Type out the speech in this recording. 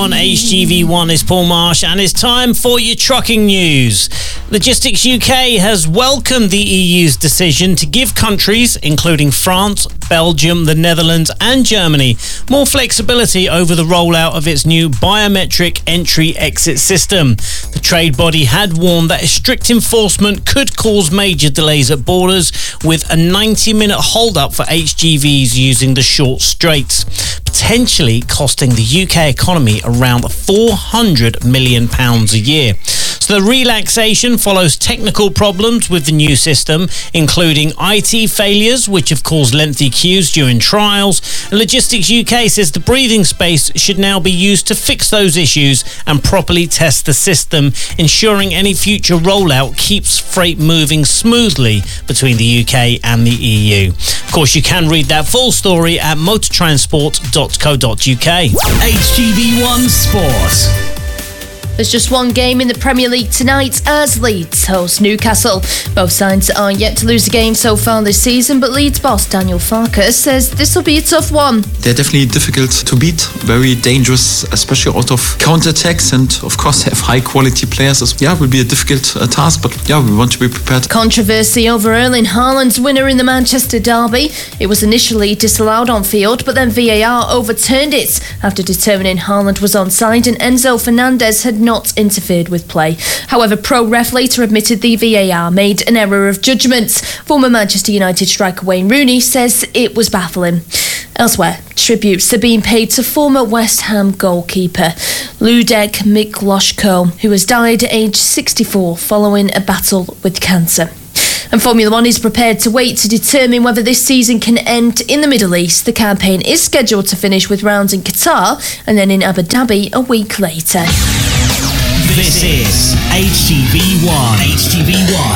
on HGV1 is Paul Marsh, and it's time for your trucking news. Logistics UK has welcomed the EU's decision to give countries, including France, Belgium, the Netherlands and Germany, more flexibility over the rollout of its new biometric entry-exit system. The trade body had warned that strict enforcement could cause major delays at borders, with a 90-minute hold-up for HGVs using the short straits, potentially costing the UK economy around £400 million a year. So the relaxation follows technical problems with the new system, including IT failures, which have caused lengthy queues during trials. And Logistics UK says the breathing space should now be used to fix those issues and properly test the system, ensuring any future rollout keeps freight moving smoothly between the UK and the EU. Of course, you can read that full story at motortransport.co.uk. HGV1 Sport. There's just one game in the Premier League tonight as Leeds host Newcastle. Both sides are yet to lose a game so far this season, but Leeds boss Daniel Farke says this will be a tough one. They're definitely difficult to beat, very dangerous, especially out of counter-attacks, and of course have high-quality players. It will be a difficult task, but we want to be prepared. Controversy over Erling Haaland's winner in the Manchester derby. It was initially disallowed on field, but then VAR overturned it after determining Haaland was onside and Enzo Fernandez had not interfered with play. However, pro ref later admitted the VAR made an error of judgment. Former Manchester United striker Wayne Rooney says it was baffling. Elsewhere, tributes are being paid to former West Ham goalkeeper Ludek Mikloško, who has died at age 64 following a battle with cancer. And Formula One is prepared to wait to determine whether this season can end in the Middle East. The campaign is scheduled to finish with rounds in Qatar and then in Abu Dhabi a week later. This is HGV1.